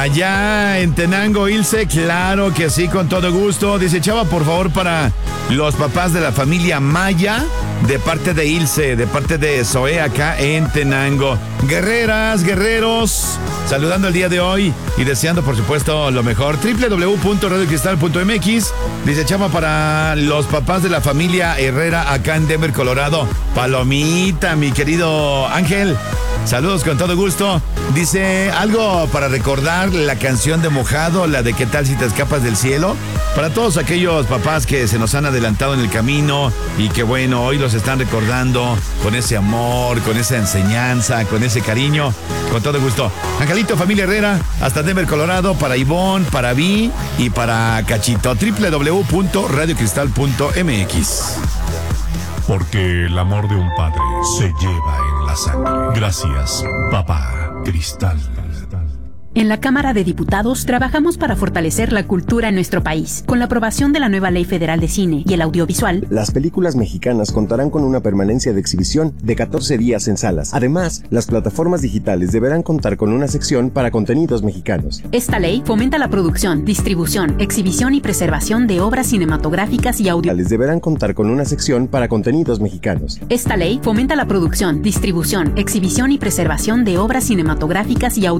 Allá en Tenango, Ilse, claro que sí, con todo gusto. Dice Chava, por favor, para los papás de la familia Maya, de parte de Ilse, de parte de Zoe, acá en Tenango. Guerreras, guerreros, saludando el día de hoy y deseando, por supuesto, lo mejor. www.radiocristal.mx. Dice Chava, para los papás de la familia Herrera, acá en Denver, Colorado. Palomita, mi querido Ángel. Saludos con todo gusto. Dice algo para recordar la canción de Mojado, la de ¿Qué tal si te escapas del cielo? Para todos aquellos papás que se nos han adelantado en el camino y que bueno, hoy los están recordando con ese amor, con esa enseñanza, con ese cariño, con todo gusto. Angelito, familia Herrera, hasta Denver, Colorado, para Ivonne, para Vi y para Cachito. www.radiocristal.mx. Porque el amor de un padre se lleva en la sangre. Gracias, papá Cristal. En la Cámara de Diputados trabajamos para fortalecer la cultura en nuestro país. Con la aprobación de la nueva Ley Federal de Cine y el Audiovisual, las películas mexicanas contarán con una permanencia de exhibición de 14 días en salas. Además, las plataformas digitales deberán contar con una sección para contenidos mexicanos. Esta ley fomenta la producción, distribución, exhibición y preservación de obras cinematográficas y audiovisuales. Deberán contar con una sección para contenidos mexicanos. Esta ley fomenta la producción, distribución, exhibición y preservación de obras cinematográficas y audiovisuales